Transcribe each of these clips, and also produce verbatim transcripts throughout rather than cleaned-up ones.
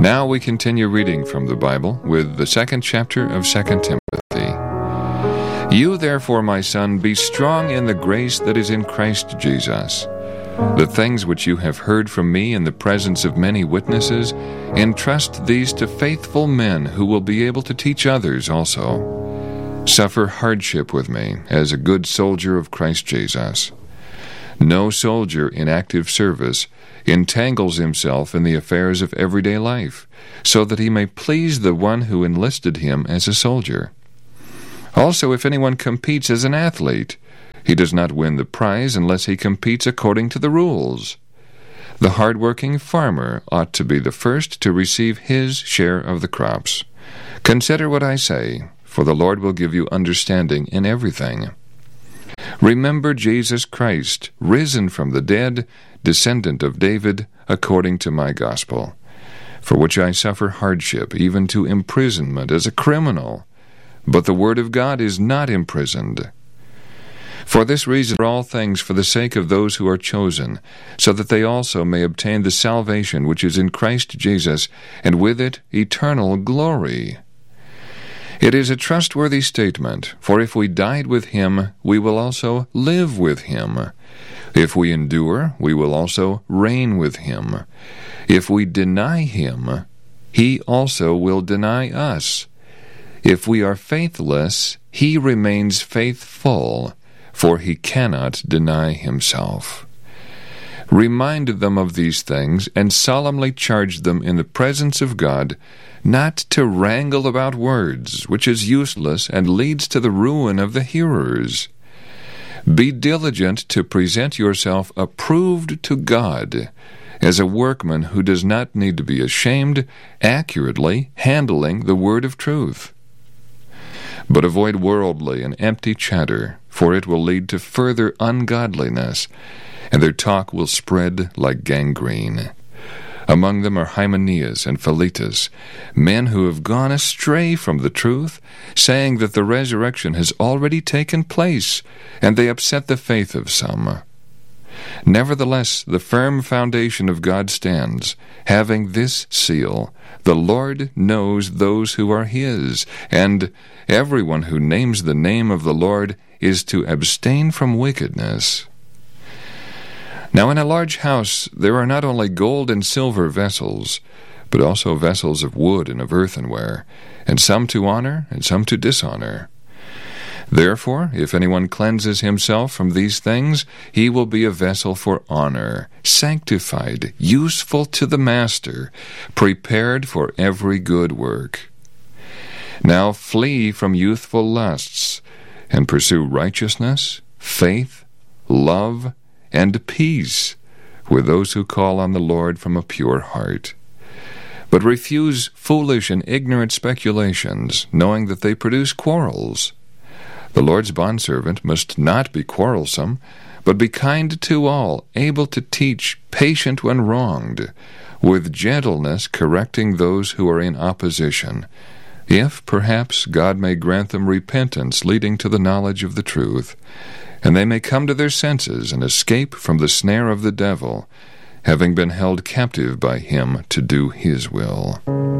Now we continue reading from the Bible with the second chapter of Second Timothy. You therefore, my son, be strong in the grace that is in Christ Jesus. The things which you have heard from me in the presence of many witnesses, entrust these to faithful men who will be able to teach others also. Suffer hardship with me as a good soldier of Christ Jesus. No soldier in active service entangles himself in the affairs of everyday life, so that he may please the one who enlisted him as a soldier. Also, if anyone competes as an athlete, he does not win the prize unless he competes according to the rules. The hard-working farmer ought to be the first to receive his share of the crops. Consider what I say, for the Lord will give you understanding in everything. Remember Jesus Christ, risen from the dead, descendant of David, according to my gospel, for which I suffer hardship, even to imprisonment as a criminal. But the word of God is not imprisoned. For this reason are all things for the sake of those who are chosen, so that they also may obtain the salvation which is in Christ Jesus, and with it eternal glory. It is a trustworthy statement, for if we died with him, we will also live with him. If we endure, we will also reign with him. If we deny him, he also will deny us. If we are faithless, he remains faithful, for he cannot deny himself. Remind them of these things, and solemnly charge them in the presence of God, not to wrangle about words, which is useless and leads to the ruin of the hearers. Be diligent to present yourself approved to God, as a workman who does not need to be ashamed, accurately handling the word of truth. But avoid worldly and empty chatter, for it will lead to further ungodliness, and their talk will spread like gangrene. Among them are Hymenaeus and Philetus, men who have gone astray from the truth, saying that the resurrection has already taken place, and they upset the faith of some. Nevertheless, the firm foundation of God stands, having this seal: the Lord knows those who are his, and everyone who names the name of the Lord is to abstain from wickedness. Now in a large house there are not only gold and silver vessels, but also vessels of wood and of earthenware, and some to honor and some to dishonor. Therefore, if anyone cleanses himself from these things, he will be a vessel for honor, sanctified, useful to the master, prepared for every good work. Now flee from youthful lusts, and pursue righteousness, faith, love, and peace with those who call on the Lord from a pure heart. But refuse foolish and ignorant speculations, knowing that they produce quarrels. The Lord's bondservant must not be quarrelsome, but be kind to all, able to teach, patient when wronged, with gentleness correcting those who are in opposition, if, perhaps, God may grant them repentance leading to the knowledge of the truth, and they may come to their senses and escape from the snare of the devil, having been held captive by him to do his will.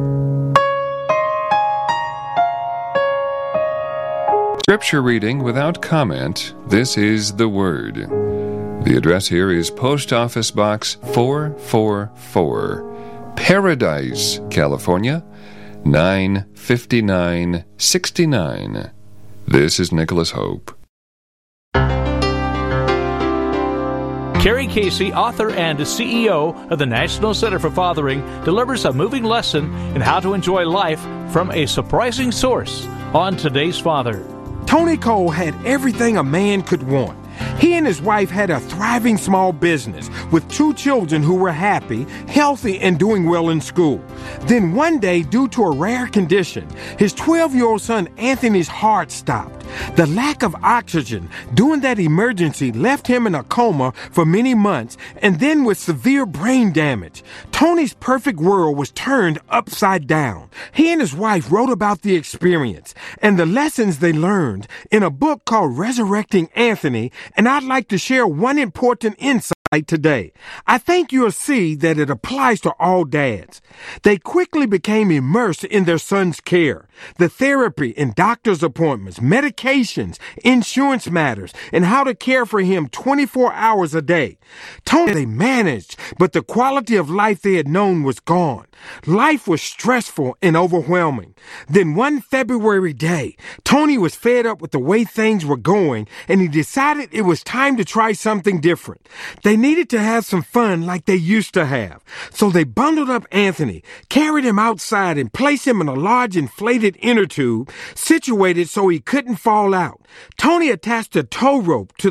Scripture reading without comment. This is the Word. The address here is Post Office Box four four four, Paradise, California, nine fifty-nine sixty-nine. This is Nicholas Hope. Carrie Casey, author and C E O of the National Center for Fathering, delivers a moving lesson in how to enjoy life from a surprising source on Today's Father. Tony Cole had everything a man could want. He and his wife had a thriving small business with two children who were happy, healthy, and doing well in school. Then one day, due to a rare condition, his twelve-year-old son Anthony's heart stopped. The lack of oxygen during that emergency left him in a coma for many months, and then with severe brain damage. Tony's perfect world was turned upside down. He and his wife wrote about the experience and the lessons they learned in a book called Resurrecting Anthony, and I'd like to share one important insight today. I think you'll see that it applies to all dads. They quickly became immersed in their son's care. The therapy and doctor's appointments, medications, insurance matters, and how to care for him twenty-four hours a day. Tony, they managed, but the quality of life they had known was gone. Life was stressful and overwhelming. Then one February day, Tony was fed up with the way things were going, and he decided it was time to try something different. They needed to have some fun like they used to have. So they bundled up Anthony, carried him outside, and placed him in a large inflated inner tube situated so he couldn't fall out. Tony attached a tow rope to